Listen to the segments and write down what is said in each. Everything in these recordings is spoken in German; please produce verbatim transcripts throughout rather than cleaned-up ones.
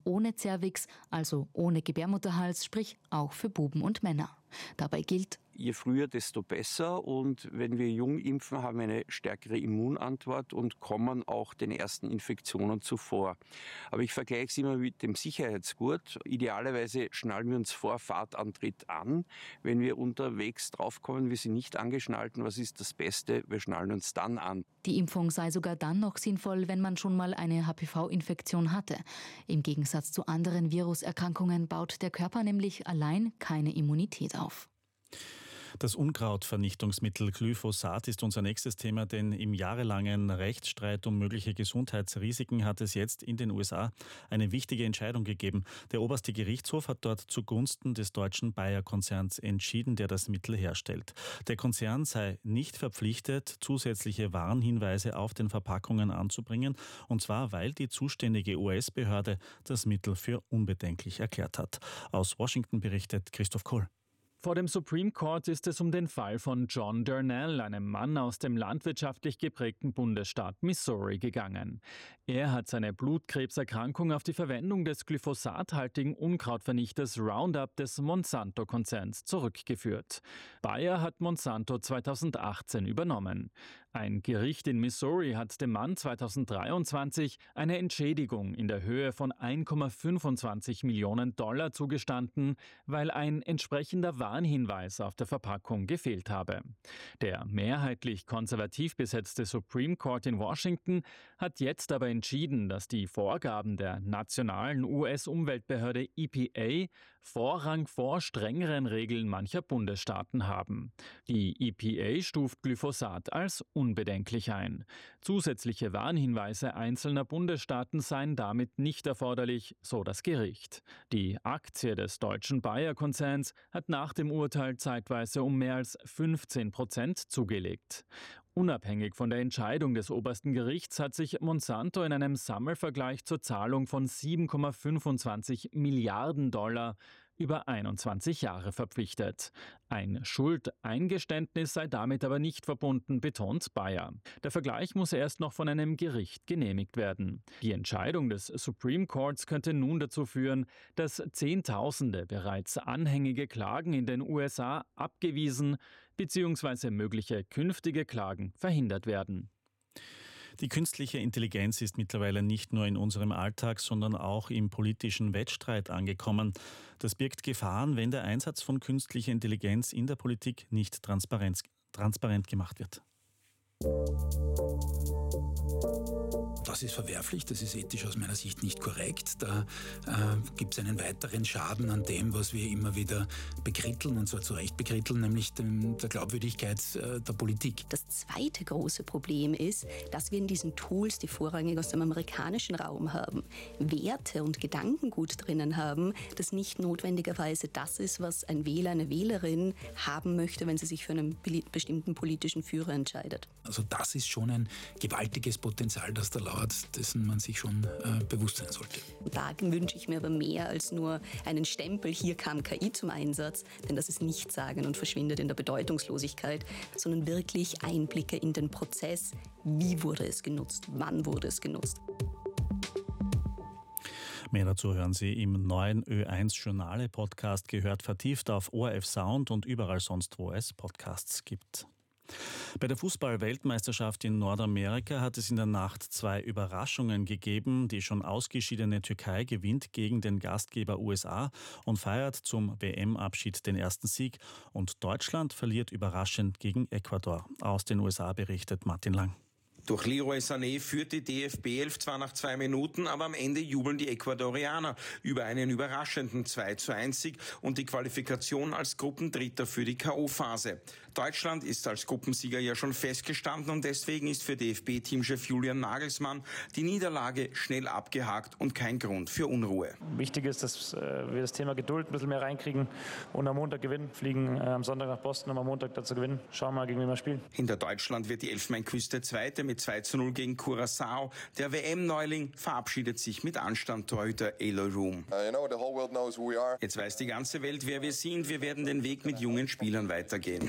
ohne Zervix, also ohne Gebärmutterhals, sprich auch für Buben und Männer. Dabei gilt: Je früher, desto besser. Und wenn wir jung impfen, haben wir eine stärkere Immunantwort und kommen auch den ersten Infektionen zuvor. Aber ich vergleiche es immer mit dem Sicherheitsgurt. Idealerweise schnallen wir uns vor Fahrtantritt an. Wenn wir unterwegs draufkommen, wir sind nicht angeschnallt, was ist das Beste? Wir schnallen uns dann an. Die Impfung sei sogar dann noch sinnvoll, wenn man schon mal eine H P V-Infektion hatte. Im Gegensatz zu anderen Viruserkrankungen baut der Körper nämlich allein keine Immunität auf. Das Unkrautvernichtungsmittel Glyphosat ist unser nächstes Thema, denn im jahrelangen Rechtsstreit um mögliche Gesundheitsrisiken hat es jetzt in den U S A eine wichtige Entscheidung gegeben. Der oberste Gerichtshof hat dort zugunsten des deutschen Bayer-Konzerns entschieden, der das Mittel herstellt. Der Konzern sei nicht verpflichtet, zusätzliche Warnhinweise auf den Verpackungen anzubringen, und zwar, weil die zuständige U S-Behörde das Mittel für unbedenklich erklärt hat. Aus Washington berichtet Christoph Kohl. Vor dem Supreme Court ist es um den Fall von John Darnell, einem Mann aus dem landwirtschaftlich geprägten Bundesstaat Missouri, gegangen. Er hat seine Blutkrebserkrankung auf die Verwendung des glyphosathaltigen Unkrautvernichters Roundup des Monsanto-Konzerns zurückgeführt. Bayer hat Monsanto zweitausendachtzehn übernommen. Ein Gericht in Missouri hat dem Mann zweitausenddreiundzwanzig eine Entschädigung in der Höhe von eins Komma fünfundzwanzig Millionen Dollar zugestanden, weil ein entsprechender Warnhinweis auf der Verpackung gefehlt habe. Der mehrheitlich konservativ besetzte Supreme Court in Washington hat jetzt aber entschieden, dass die Vorgaben der nationalen U S-Umweltbehörde E P A Vorrang vor strengeren Regeln mancher Bundesstaaten haben. Die E P A stuft Glyphosat als unbedenklich ein. Zusätzliche Warnhinweise einzelner Bundesstaaten seien damit nicht erforderlich, so das Gericht. Die Aktie des deutschen Bayer-Konzerns hat nach dem Urteil zeitweise um mehr als fünfzehn Prozent zugelegt. Unabhängig von der Entscheidung des obersten Gerichts hat sich Monsanto in einem Sammelvergleich zur Zahlung von sieben Komma fünfundzwanzig Milliarden Dollar über einundzwanzig Jahre verpflichtet. Ein Schuldeingeständnis sei damit aber nicht verbunden, betont Bayer. Der Vergleich muss erst noch von einem Gericht genehmigt werden. Die Entscheidung des Supreme Courts könnte nun dazu führen, dass Zehntausende bereits anhängige Klagen in den U S A abgewiesen bzw. mögliche künftige Klagen verhindert werden. Die künstliche Intelligenz ist mittlerweile nicht nur in unserem Alltag, sondern auch im politischen Wettstreit angekommen. Das birgt Gefahren, wenn der Einsatz von künstlicher Intelligenz in der Politik nicht transparent, transparent gemacht wird. Das ist verwerflich, das ist ethisch aus meiner Sicht nicht korrekt. Da äh, gibt es einen weiteren Schaden an dem, was wir immer wieder bekritteln, und zwar zu Recht bekritteln, nämlich dem, der Glaubwürdigkeit äh, der Politik. Das zweite große Problem ist, dass wir in diesen Tools, die vorrangig aus dem amerikanischen Raum haben, Werte und Gedankengut drinnen haben, das nicht notwendigerweise das ist, was ein Wähler, eine Wählerin haben möchte, wenn sie sich für einen bestimmten politischen Führer entscheidet. Also das ist schon ein gewaltiges Potenzial, das da lauert, dessen man sich schon äh, bewusst sein sollte. Da wünsche ich mir aber mehr als nur einen Stempel, hier kam K I zum Einsatz, denn das ist nichtssagend und verschwindet in der Bedeutungslosigkeit, sondern wirklich Einblicke in den Prozess, wie wurde es genutzt, wann wurde es genutzt. Mehr dazu hören Sie im neuen Ö eins Journale-Podcast, gehört vertieft auf O R F Sound und überall sonst, wo es Podcasts gibt. Bei der Fußball-Weltmeisterschaft in Nordamerika hat es in der Nacht zwei Überraschungen gegeben. Die schon ausgeschiedene Türkei gewinnt gegen den Gastgeber U S A und feiert zum W M-Abschied den ersten Sieg. Und Deutschland verliert überraschend gegen Ecuador. Aus den U S A berichtet Martin Lang. Durch Leroy Sané führt die D F B elf zwar nach zwei Minuten, aber am Ende jubeln die Ecuadorianer über einen überraschenden zwei zu eins Sieg und die Qualifikation als Gruppendritter für die K O-Phase. Deutschland ist als Gruppensieger ja schon festgestanden und deswegen ist für D F B-Teamchef Julian Nagelsmann die Niederlage schnell abgehakt und kein Grund für Unruhe. Wichtig ist, dass wir das Thema Geduld ein bisschen mehr reinkriegen und am Montag gewinnen, fliegen am Sonntag nach Boston, um am Montag dazu gewinnen. Schauen wir mal, gegen wen wir spielen. Hinter Deutschland wird die Elfenbeinküste Zweite mit zwei zu null gegen Curaçao. Der W M-Neuling verabschiedet sich mit Anstand, Torhüter Eloy Room. Jetzt weiß die ganze Welt, wer wir sind. Wir werden den Weg mit jungen Spielern weitergehen.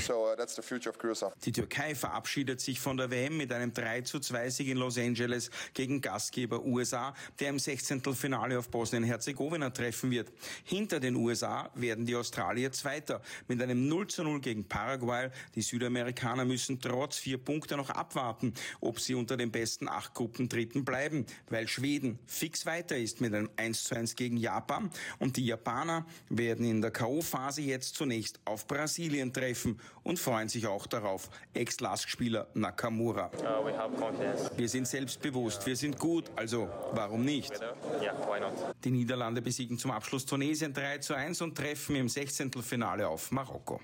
Die Türkei verabschiedet sich von der W M mit einem drei zu zwei Sieg in Los Angeles gegen Gastgeber U S A, der im Sechzehntelfinale auf Bosnien-Herzegowina treffen wird. Hinter den U S A werden die Australier Zweiter mit einem null zu null gegen Paraguay. Die Südamerikaner müssen trotz vier Punkte noch abwarten, ob sie unter den besten acht Gruppen Dritten bleiben, weil Schweden fix weiter ist mit einem eins zu eins gegen Japan und die Japaner werden in der K O-Phase jetzt zunächst auf Brasilien treffen und freuen sich auch darauf. Ex-Lask-Spieler Nakamura. Uh, we have confidence. Wir sind selbstbewusst, wir sind gut, also warum nicht? Yeah, why not? Die Niederlande besiegen zum Abschluss Tunesien drei zu eins und treffen im Sechzehntelfinale auf Marokko.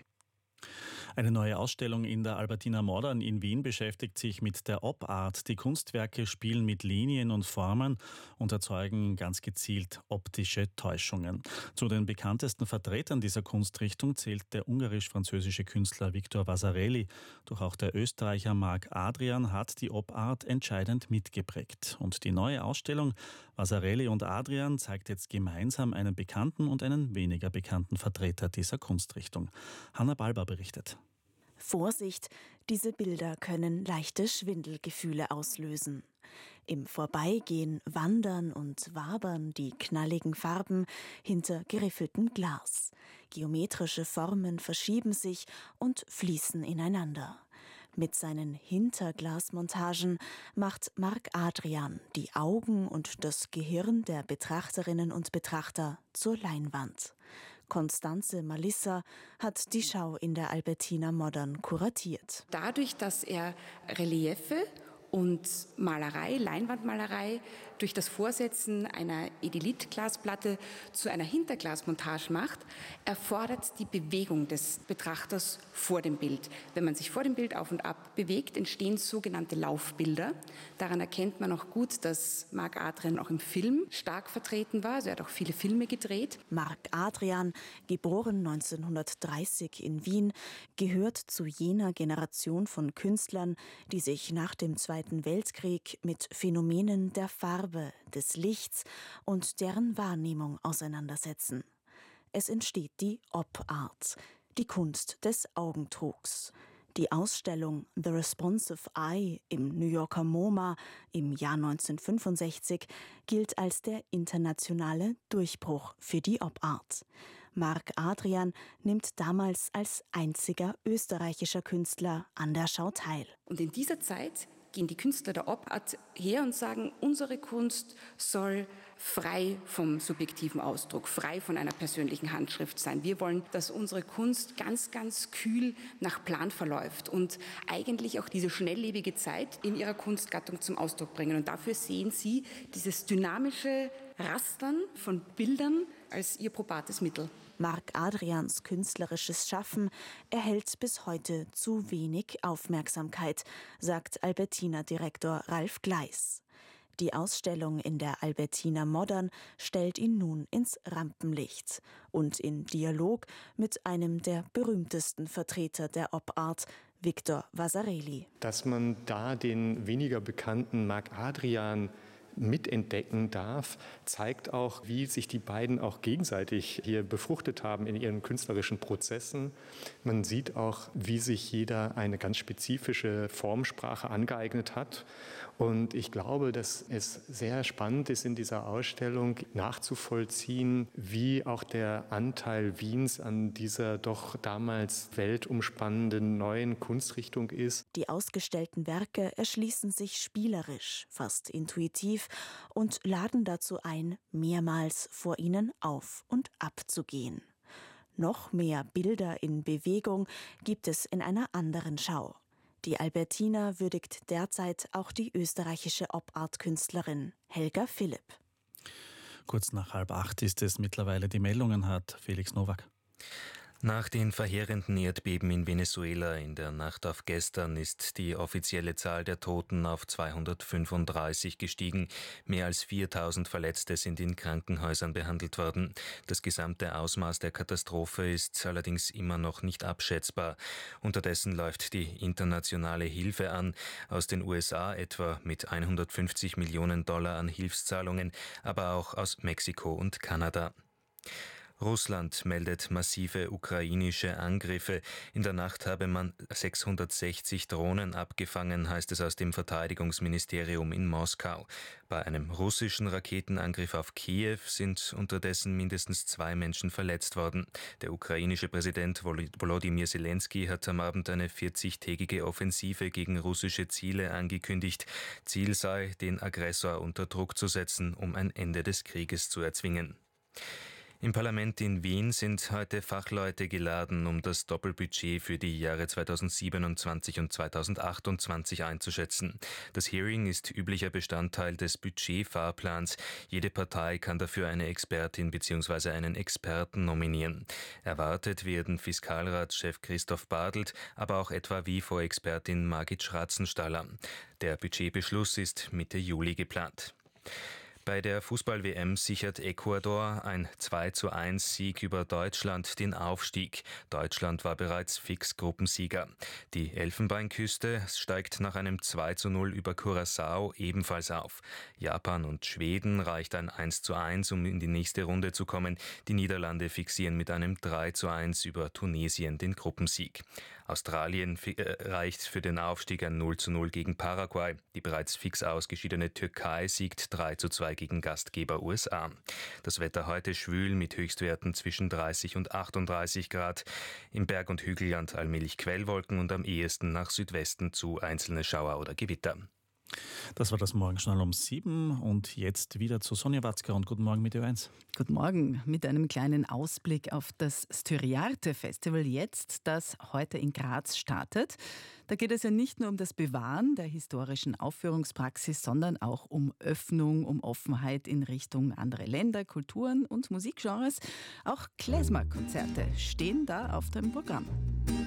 Eine neue Ausstellung in der Albertina Modern in Wien beschäftigt sich mit der Op-Art. Die Kunstwerke spielen mit Linien und Formen und erzeugen ganz gezielt optische Täuschungen. Zu den bekanntesten Vertretern dieser Kunstrichtung zählt der ungarisch-französische Künstler Victor Vasarely. Doch auch der Österreicher Marc Adrian hat die Op-Art entscheidend mitgeprägt. Und die neue Ausstellung Vasarely und Adrian zeigt jetzt gemeinsam einen bekannten und einen weniger bekannten Vertreter dieser Kunstrichtung. Hanna Balber berichtet. Vorsicht, diese Bilder können leichte Schwindelgefühle auslösen. Im Vorbeigehen wandern und wabern die knalligen Farben hinter geriffeltem Glas. Geometrische Formen verschieben sich und fließen ineinander. Mit seinen Hinterglasmontagen macht Marc Adrian die Augen und das Gehirn der Betrachterinnen und Betrachter zur Leinwand. Constanze Malissa hat die Schau in der Albertina Modern kuratiert. Dadurch, dass er Reliefe und Malerei, Leinwandmalerei durch das Vorsetzen einer Edilith-Glasplatte zu einer Hinterglasmontage macht, erfordert die Bewegung des Betrachters vor dem Bild. Wenn man sich vor dem Bild auf und ab bewegt, entstehen sogenannte Laufbilder. Daran erkennt man auch gut, dass Marc Adrian auch im Film stark vertreten war. Also er hat auch viele Filme gedreht. Marc Adrian, geboren neunzehnhundertdreißig in Wien, gehört zu jener Generation von Künstlern, die sich nach dem Zweiten Weltkrieg mit Phänomenen der Farbe, des Lichts und deren Wahrnehmung auseinandersetzen. Es entsteht die Op-Art, die Kunst des Augentrugs. Die Ausstellung The Responsive Eye im New Yorker MoMA im Jahr neunzehnhundertfünfundsechzig gilt als der internationale Durchbruch für die Op-Art. Marc Adrian nimmt damals als einziger österreichischer Künstler an der Schau teil. Und in dieser Zeit gehen die Künstler der Op-Art her und sagen, unsere Kunst soll frei vom subjektiven Ausdruck, frei von einer persönlichen Handschrift sein. Wir wollen, dass unsere Kunst ganz, ganz kühl nach Plan verläuft und eigentlich auch diese schnelllebige Zeit in ihrer Kunstgattung zum Ausdruck bringen. Und dafür sehen Sie dieses dynamische Rastern von Bildern als ihr probates Mittel. Marc Adrians künstlerisches Schaffen erhält bis heute zu wenig Aufmerksamkeit, sagt Albertina-Direktor Ralf Gleis. Die Ausstellung in der Albertina Modern stellt ihn nun ins Rampenlicht und in Dialog mit einem der berühmtesten Vertreter der Op-Art, Victor Vasarely. Dass man da den weniger bekannten Marc Adrian mitentdecken darf, zeigt auch, wie sich die beiden auch gegenseitig hier befruchtet haben in ihren künstlerischen Prozessen. Man sieht auch, wie sich jeder eine ganz spezifische Formsprache angeeignet hat. Und ich glaube, dass es sehr spannend ist, in dieser Ausstellung nachzuvollziehen, wie auch der Anteil Wiens an dieser doch damals weltumspannenden neuen Kunstrichtung ist. Die ausgestellten Werke erschließen sich spielerisch, fast intuitiv und laden dazu ein, mehrmals vor ihnen auf und ab zu gehen. Noch mehr Bilder in Bewegung gibt es in einer anderen Schau. Die Albertina würdigt derzeit auch die österreichische Op-Art-Künstlerin Helga Philipp. Kurz nach halb acht ist es mittlerweile. Die Meldungen hat Felix Nowak. Nach den verheerenden Erdbeben in Venezuela in der Nacht auf gestern ist die offizielle Zahl der Toten auf zweihundertfünfunddreißig gestiegen. Mehr als viertausend Verletzte sind in Krankenhäusern behandelt worden. Das gesamte Ausmaß der Katastrophe ist allerdings immer noch nicht abschätzbar. Unterdessen läuft die internationale Hilfe an, aus den U S A etwa mit hundertfünfzig Millionen Dollar an Hilfszahlungen, aber auch aus Mexiko und Kanada. Russland meldet massive ukrainische Angriffe. In der Nacht habe man sechshundertsechzig Drohnen abgefangen, heißt es aus dem Verteidigungsministerium in Moskau. Bei einem russischen Raketenangriff auf Kiew sind unterdessen mindestens zwei Menschen verletzt worden. Der ukrainische Präsident Volodymyr Zelensky hat am Abend eine vierzigtägige Offensive gegen russische Ziele angekündigt. Ziel sei, den Aggressor unter Druck zu setzen, um ein Ende des Krieges zu erzwingen. Im Parlament in Wien sind heute Fachleute geladen, um das Doppelbudget für die Jahre zweitausendsiebenundzwanzig und zweitausendachtundzwanzig einzuschätzen. Das Hearing ist üblicher Bestandteil des Budgetfahrplans. Jede Partei kann dafür eine Expertin bzw. einen Experten nominieren. Erwartet werden Fiskalratschef Christoph Bartelt, aber auch etwa W I F O-Expertin Margit Schratzenstaller. Der Budgetbeschluss ist Mitte Juli geplant. Bei der Fußball-W M sichert Ecuador ein zwei zu eins Sieg über Deutschland den Aufstieg. Deutschland war bereits fix Gruppensieger. Die Elfenbeinküste steigt nach einem zwei zu null über Curaçao ebenfalls auf. Japan und Schweden reicht ein eins zu eins, um in die nächste Runde zu kommen. Die Niederlande fixieren mit einem drei zu eins über Tunesien den Gruppensieg. Australien reicht für den Aufstieg ein null zu null gegen Paraguay. Die bereits fix ausgeschiedene Türkei siegt drei zu zwei gegen Gastgeber U S A. Das Wetter heute schwül mit Höchstwerten zwischen dreißig und achtunddreißig Grad. Im Berg- und Hügelland allmählich Quellwolken und am ehesten nach Südwesten zu einzelne Schauer oder Gewitter. Das war das Morgenjournal um sieben und jetzt wieder zu Sonja Watzka und guten Morgen mit Ö eins. Guten Morgen mit einem kleinen Ausblick auf das Styriarte Festival jetzt, das heute in Graz startet. Da geht es ja nicht nur um das Bewahren der historischen Aufführungspraxis, sondern auch um Öffnung, um Offenheit in Richtung andere Länder, Kulturen und Musikgenres. Auch Klezmer-Konzerte stehen da auf dem Programm.